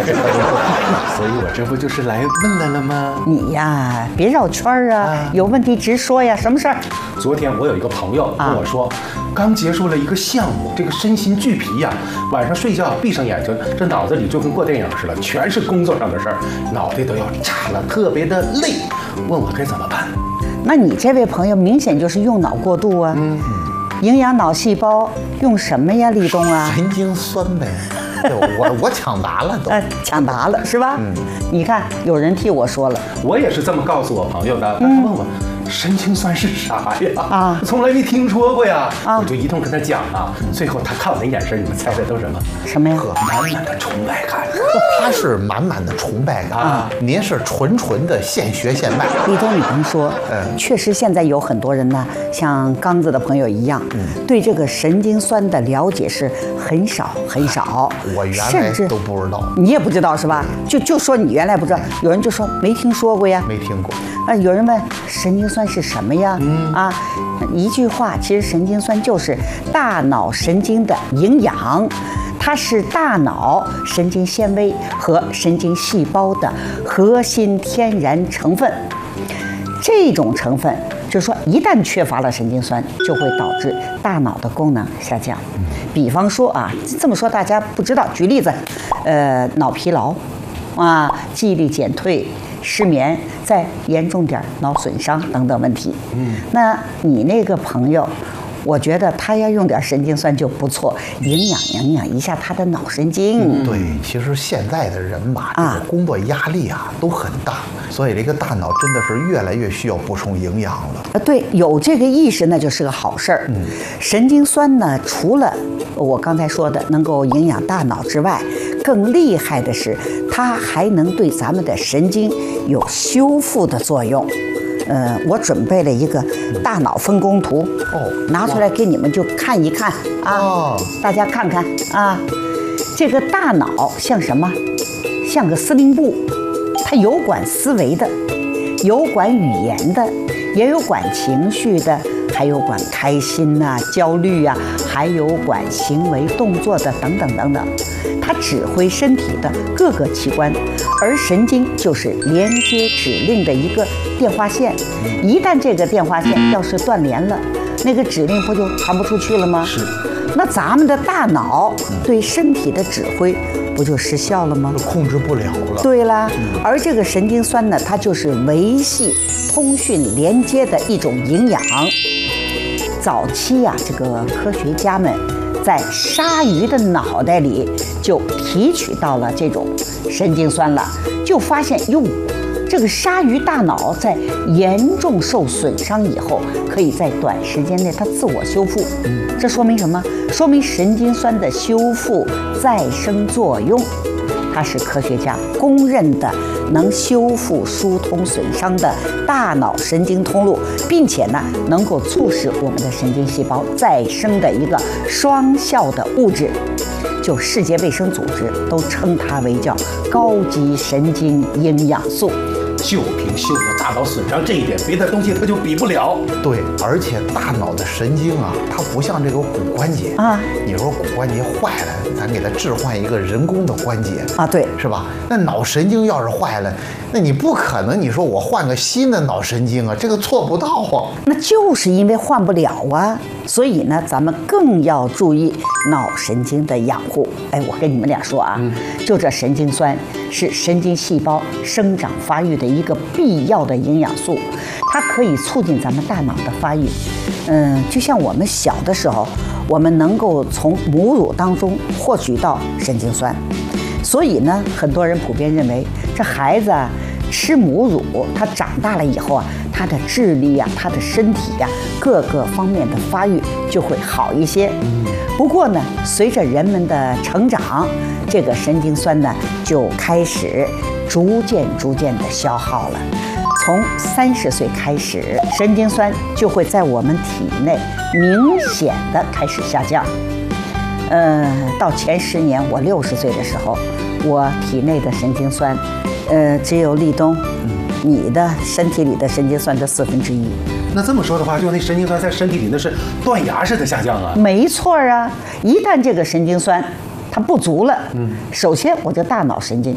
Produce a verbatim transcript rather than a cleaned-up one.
所以我这不就是来问来了吗？ 你呀，别绕圈儿啊，啊有问题直说呀。什么事儿？ 昨天我有一个朋友跟我说，啊、刚结束了一个项目，这个身心俱疲呀，晚上睡觉闭上眼睛，这脑子里就跟过电影似的，全是工作上的事儿，脑袋都要炸了，特别的累，问我该怎么办。 那你这位朋友明显就是用脑过度啊。嗯。营养脑细胞用什么呀，立冬啊？ 神经酸呗。我我抢答了都。 呃，抢答了是吧？嗯。你看，有人替我说了。 我也是这么告诉我朋友的。他问我。神经酸是啥呀？啊，从来没听说过呀！啊，我就一通跟他讲啊。最后他看我那眼神，你们猜猜都什么？ 什么呀？ 满满的崇拜感。 他是满满的崇拜感啊，您是纯纯的现学现卖。 立冬，你甭说，嗯，确实现在有很多人呢，像刚子的朋友一样，嗯，对这个神经酸的了解是很少很少。 我原来都不知道， 你也不知道是吧？就就说你原来不知道，有人就说没听说过呀， 没听过。 啊，有人问神经酸是什么呀？嗯啊，一句话，其实神经酸就是大脑神经的营养，它是大脑神经纤维和神经细胞的核心天然成分。这种成分就是说，一旦缺乏了神经酸，就会导致大脑的功能下降。比方说啊，这么说大家不知道，举例子，呃，脑疲劳，啊，记忆力减退。失眠，再严重点脑损伤等等问题。嗯，那你那个朋友，我觉得他要用点神经酸就不错，营养营养一下他的脑神经。 嗯、对，其实现在的人吧，这个工作压力啊都很大，所以这个大脑真的是越来越需要补充营养了。 呃，对，有这个意识那就是个好事儿。嗯，神经酸呢，除了我刚才说的能够营养大脑之外，更厉害的是，它还能对咱们的神经有修复的作用。呃，我准备了一个大脑分工图，哦，拿出来给你们就看一看啊，哦、大家看看啊，这个大脑像什么？像个司令部，它有管思维的，有管语言的，也有管情绪的，还有管开心呐、啊、焦虑啊，还有管行为动作的等等等等。它指挥身体的各个器官，而神经就是连接指令的一个电话线。一旦这个电话线要是断连了，那个指令不就传不出去了吗？ 是。 那咱们的大脑对身体的指挥不就失效了吗？ 控制不了了。 对啦，而这个神经酸呢，它就是维系通讯连接的一种营养。早期呀、啊，这个科学家们在鲨鱼的脑袋里就提取到了这种神经酸了，就发现哟，这个鲨鱼大脑在严重受损伤以后，可以在短时间内它自我修复。这说明什么？说明神经酸的修复再生作用，它是科学家公认的能修复疏通损伤的大脑神经通路，并且呢，能够促使我们的神经细胞再生的一个双效的物质。就世界卫生组织都称它为叫高级神经营养素。 就凭修复大脑损伤这一点，别的东西它就比不了。 对，而且大脑的神经啊，它不像这个骨关节啊。你说骨关节坏了，咱给它置换一个人工的关节啊，对， 是吧？那脑神经要是坏了，那你不可能你说我换个新的脑神经啊，这个做不到啊。 那就是因为换不了啊，所以呢，咱们更要注意脑神经的养护。哎，我跟你们俩说啊，嗯、就这神经酸是神经细胞生长发育的一个必要的营养素，它可以促进咱们大脑的发育。嗯，就像我们小的时候，我们能够从母乳当中获取到神经酸，所以呢，很多人普遍认为这孩子啊吃母乳，他长大了以后啊，他的智力呀、啊、他的身体呀、啊、各个方面的发育就会好一些。不过呢，随着人们的成长，这个神经酸呢就开始逐渐逐渐的消耗了。从三十岁开始，神经酸就会在我们体内明显的开始下降。呃，到前十年，我六十岁的时候，我体内的神经酸，呃，只有立冬，你的身体里的神经酸的四分之一。 那这么说的话，就那神经酸在身体里那是断崖式的下降啊。 没错啊，一旦这个神经酸它不足了，嗯，首先我这大脑神经